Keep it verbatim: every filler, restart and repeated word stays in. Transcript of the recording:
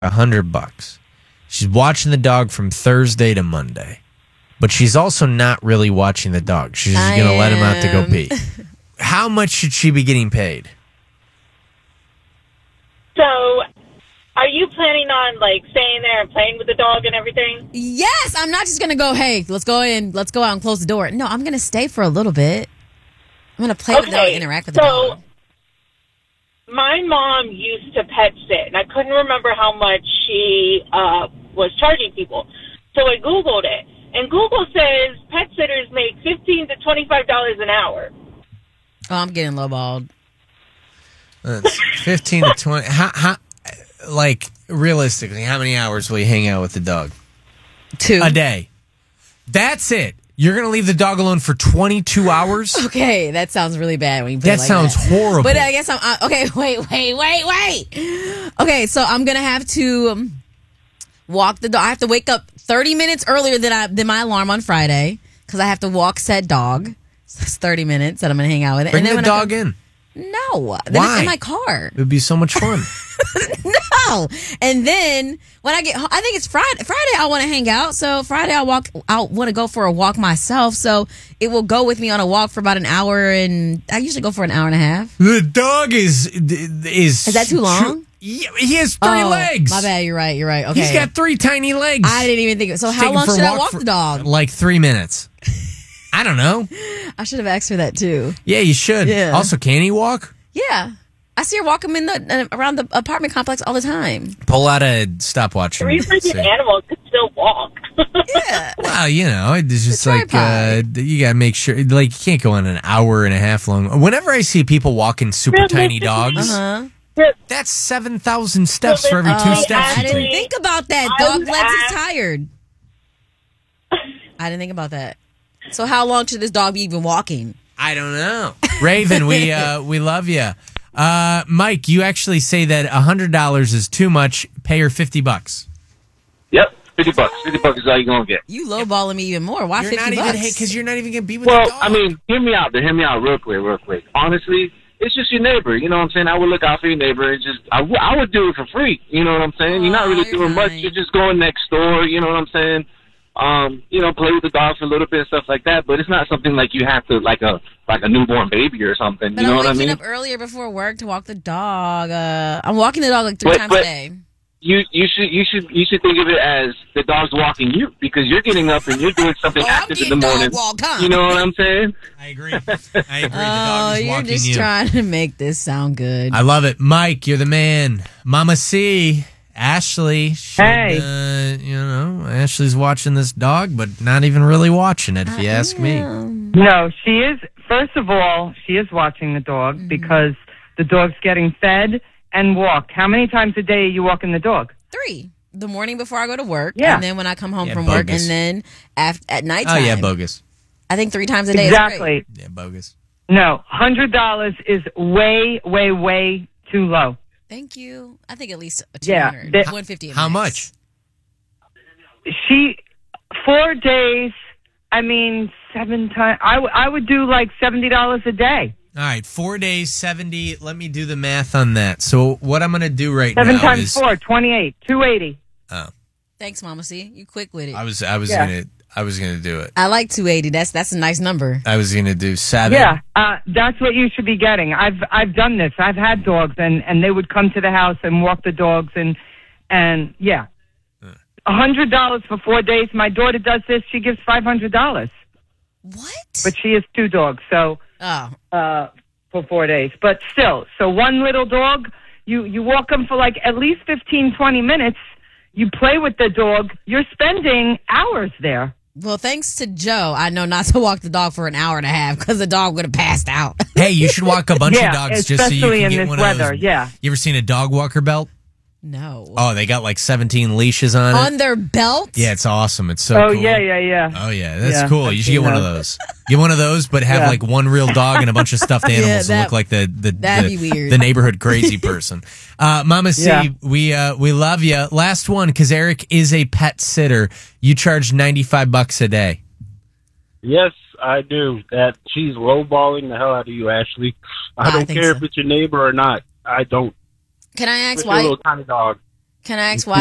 a hundred bucks. She's watching the dog from Thursday to Monday, but she's also not really watching the dog. She's just going to let him out to go pee. How much should she be getting paid? So, are you planning on, like, staying there and playing with the dog and everything? Yes, I'm not just going to go, hey, let's go in, let's go out and close the door. No, I'm going to stay for a little bit. I'm going to play Okay, with the dog and interact with the so, dog. My mom used to pet sit, and I couldn't remember how much she uh, was charging people. So I Googled it, and Google says pet sitters make fifteen to twenty-five dollars an hour. Oh, I'm getting lowballed. That's fifteen to twenty. How, how, like, realistically, how many hours will you hang out with the dog? Two. A day. That's it. You're going to leave the dog alone for twenty-two hours? Okay, that sounds really bad when you put That it like sounds that. horrible. But I guess I'm uh, okay. Wait, wait, wait, wait. Okay, so I'm gonna have to um, walk the dog. I have to wake up thirty minutes earlier than I than my alarm on Friday because I have to walk said dog. So that's thirty minutes that I'm gonna hang out with it. Bring and then the when I dog come, in. No, then Why? it's in my car. It would be so much fun. No, and then when I get home, I think it's Friday. Friday I want to hang out, so Friday I walk. I want to go for a walk myself, so it will go with me on a walk for about an hour, and I usually go for an hour and a half. The dog is is Is that too long? Yeah, he has three Oh, legs. My bad. You're right. You're right. Okay. He's got three tiny legs. I didn't even think of it. So Just how take him long for a should I walk walk for- the dog? Like three minutes. I don't know. I should have asked her that too. Yeah, you should. Yeah. Also, can he walk? Yeah. I see her walk him in the uh, around the apartment complex all the time. Pull out a stopwatch. Three and freaking see. animals could still walk. Yeah. Well, you know, it's just The like uh, tripod. you gotta make sure. Like, you can't go on an hour and a half long. Whenever I see people walking super tiny dogs, Uh-huh. that's seven thousand steps for every two Oh, steps I you didn't take. think about that. I Dog was legs is asked- tired. I didn't think about that. So how long should this dog be even walking? I don't know. Raven, we uh, we love you. Uh, Mike, you actually say that one hundred dollars is too much. Pay her fifty bucks. Yep, fifty bucks. Fifty bucks is all you're gonna get. You lowballing me even more. Why You're fifty not bucks? even because you're not even gonna be with Well, the dog. I mean, hear me out. There, hear me out, real quick, real quick. Honestly, it's just your neighbor. You know what I'm saying? I would look out for your neighbor. It's just I, w- I would do it for free. You know what I'm saying? You're not Aw, really you're doing much. kind. You're just going next door. You know what I'm saying? Um, you know, play with the dog for a little bit and stuff like that. But it's not something like you have to like a like a newborn baby or something. But you know I'm what I waking mean? up earlier before work to walk the dog. Uh, I'm walking the dog like three But- times but- a day. You you should you should you should think of it as the dog's walking you because you're getting up and you're doing something Oh, I'm active in the getting dog morning. walk, huh? You know what I'm saying? I agree. I agree. The Oh, dog is you're walking just you. trying to make this sound good. I love it, Mike. You're the man. Mama C, Ashley. Should, Hey. uh, you know, Ashley's watching this dog, but not even really watching it. If you ask me. No, she is. First of all, she is watching the dog Mm-hmm. because the dog's getting fed and walked. How many times a day are you walking the dog? Three. The morning before I go to work, Yeah. and then when I come home Yeah, from work, bogus. and then after, at Oh nighttime. yeah, bogus. I think three times a day is great. Exactly. Yeah, bogus. No, one hundred dollars is way, way, way too low. Thank you. I think at least two Yeah, hundred. that- one fifty. How much? She, four days, I mean, seven times. I, w- I would do like seventy dollars a day. All right, four days, seventy. Let me do the math on that. So what I'm going to do right Seven now times is, four, twenty-eight, two eighty. oh, Thanks, Mama C. You quick with it. I was, I was Yeah. gonna, I was gonna do it. I like two eighty. That's that's a nice number. I was gonna do seven. Yeah, uh, that's what you should be getting. I've I've done this. I've had dogs, and, and they would come to the house and walk the dogs, and and yeah, a hundred dollars for four days. My daughter does this. She gives five hundred dollars, What? but she has two dogs, so Oh, uh, for four days. But still, so one little dog, you you walk them for like at least fifteen, twenty minutes. You play with the dog. You're spending hours there. well, thanks to Joe, I know not to walk the dog for an hour and a half because the dog would have passed out. Hey, you should walk a bunch Yeah, of dogs just so you especially can in get this one weather, of those. yeah. You ever seen a dog walker belt? No. Oh, they got like seventeen leashes on it. On their belt? Yeah, it's awesome. It's so Oh cool. yeah, yeah, yeah. Oh yeah, that's Yeah, cool. I've You should get seen one of those. those. Get one of those, but have Yeah. like one real dog and a bunch of stuffed animals that, that- look like the the that'd the, be weird. the neighborhood crazy person. Uh, Mama C, Yeah. we uh, we love you. Last one, because Eric is a pet sitter. You charge ninety five bucks a day. Yes, I do. That she's lowballing the hell out of you, Ashley. I I don't think care so. if it's your neighbor or not. I don't. Can I ask Especially why? a little tiny dog. Can I ask why